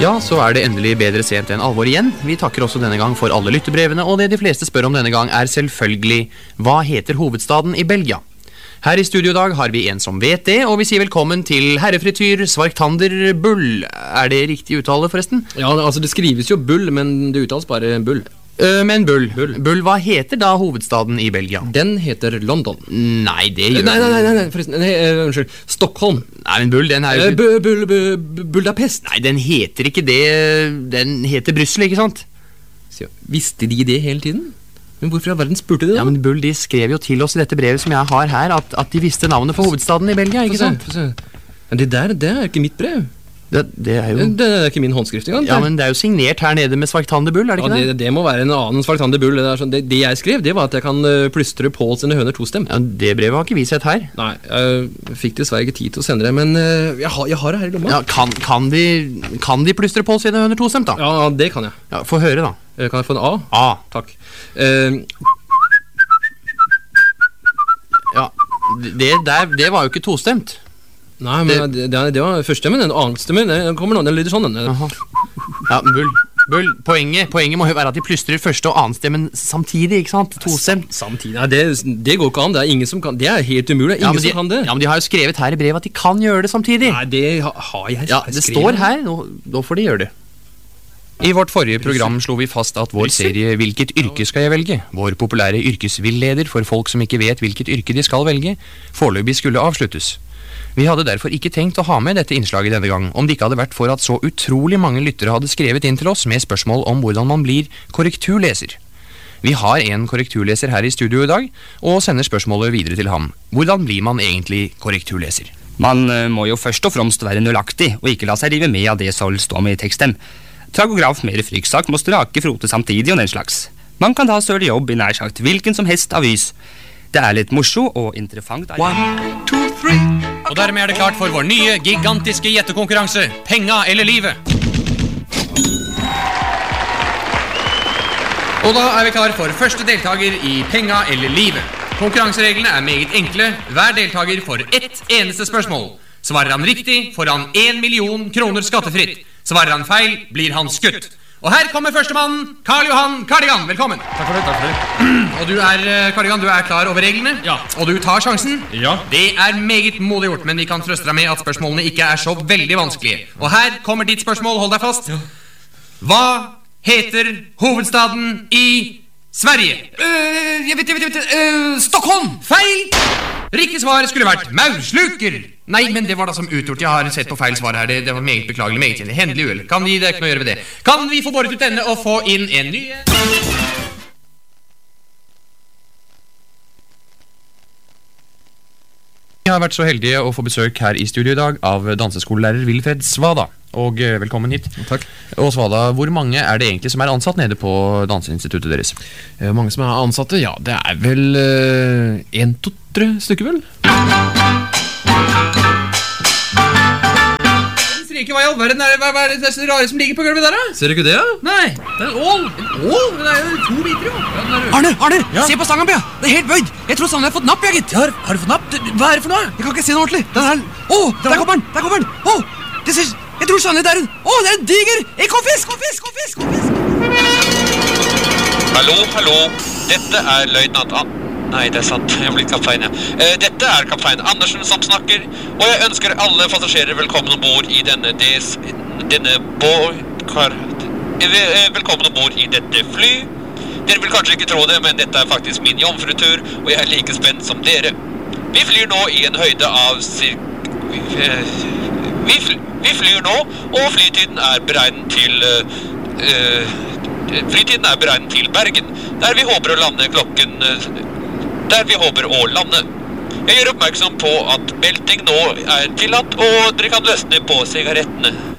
Ja, så det endelig bedre sent enn alvor igjen. Vi takker også denne gang for alle lyttebrevene, og det de fleste spør om denne gang selvfølgelig hva heter hovedstaden i Belgia? Her i studio i dag har vi en som vet det, og vi sier velkommen til herrefrityr Svarktander Bull. Det riktig uttale forresten? Ja, altså det skrives jo Bull, men det uttales bare Bull. Men Bull, hva heter da hovedstaden i Belgia? Den heter London. Nei, det gjør Nei, forresten, unnskyld, Stockholm. Nei, men Bull, den jo Budapest. Nei, den heter ikke det. Den heter Brussel, ikke sant? Visste de det hele tiden? Men hvorfor i all verden spurte de da? Ja, men Bull, de skrev jo til oss i dette brevet som jeg har her, at de visste navnet på hovedstaden i Belgia, ikke sant? Men det er ikke mitt brev. Det jo... Det ikke min håndskrift engang. Ja, men det jo signert her nede med Svarktander Bull, det ikke det? Det må være en annen Svarktander Bull. Det jeg skrev, det var at jeg kan plystre Pål sine høner tostem. Ja, det brevet har ikke vi sett her. Nei, jeg fikk dessverre ikke tid til å sende det, men jeg har det her i lomma. Ja, kan de plystre Pål sine høner tostemt da? Ja, det kan jeg. Ja, få høre da. Kan jeg få en A? A. Takk. Ja, det var jo ikke tostemt. Nei, men det var førstemmen, den annenstemmen, den kommer nå, den lyder sånn. Ja, Bull, poenget må jo være at de plystrer første og annenstemmen samtidig, ikke sant? Tostemt. Samtidig, nei, det går ikke an, det ingen som kan, det helt umulig, ingen som kan det. Ja, men de har jo skrevet her i brevet at de kan gjøre det samtidig. Nei, det har jeg skrevet. Ja, det står her, nå får de gjøre det. I vårt forrige program slo vi fast at vår serie «Hvilket yrke skal jeg velge?», vår populære yrkesvilleder for folk som ikke vet hvilket yrke de skal velge, foreløpig skulle avsluttes. Vi hadde derfor ikke tenkt å ha med dette innslaget denne gang, om det ikke hadde vært for at så utrolig mange lyttere hadde skrevet inn til oss med spørsmål om hvordan man blir korrekturleser. Vi har en korrekturleser her i studio i dag, og sender spørsmålet videre til ham. Hvordan blir man egentlig korrekturleser? Man må jo først og fremst være nøyaktig, og ikke la seg rive med av det som står med i teksten. Tragograf med fryksak må strake frote samtidig og den slags. Man kan da søle jobb i nær sagt hvilken som helst avis. Det litt morso og interessant. 1, 2, 3. Og dermed det klart for vår nye, gigantiske gjettekonkurranse. Penga eller livet. Og da vi klar for første deltaker i Penga eller livet. Konkurransereglene meget enkle. Hver deltaker får ett eneste spørsmål. Svarer han riktig, får han 1 million kroner skattefritt. Svarer han feil, blir han skutt. Og her kommer førstemannen, Karl Johan Kardigan. Velkommen. Takk for det. Og du Kardigan, du klar over reglene? Ja. Og du tar sjansen? Ja. Det meget modig gjort, men vi kan trøste deg med at spørsmålene ikke så veldig vanskelige. Og her kommer ditt spørsmål, hold deg fast. Ja. Hva heter hovedstaden i Sverige? Jeg vet. Stockholm! Feil! Riktig svar skulle vært Maursluker. Nei, men det var da som utgjort. Jeg har sett på feil svar her. Det var meget beklagelig, meget kjennelig. Hendelig uhell. Kan vi, det ikke noe å gjøre ved det. Kan vi få boret ut denne og få inn en ny? Vi har vært så heldige å få besøk her i studio i dag av danseskolelærer Wilfred Svada. Og velkommen hit. Takk. Og Svada, hvor mange det egentlig som ansatt nede på danseinstituttet deres? Mange som ansatte? Ja, det vel 1-2-3 stykker vel? Hva i all verden hva det rare som ligger på gulvet der da? Ser du ikke det? Nei, det en ål. En ål? Men det jo 2 biter jo. Arne, ja. Se på stangen, Bia. Det helt bøyd. Jeg tror Sanne har fått napp, jeg, gitt. Har du fått napp? Hva det for noe? Jeg kan ikke se noe ordentlig. Den her. Der kommer den. Jeg tror Sanne der. Det en diger ekofisk. Hallo. Dette løytnant Nei, det sant. Jeg blir kaptein, ja. Dette kaptein Andersen som snakker, og jeg ønsker alle passasjerer velkommen ombord i velkommen ombord i dette fly. Dere vil kanskje ikke tro det, men dette faktisk min jomfrutur, og jeg like spent som dere. Vi flyr nå i en høyde av Vi flyr nå, og flytiden beregnet til Bergen, der vi håper å lande. Jeg gjør oppmerksom på at belting nå tillatt, og dere kan løsne på sigarettene.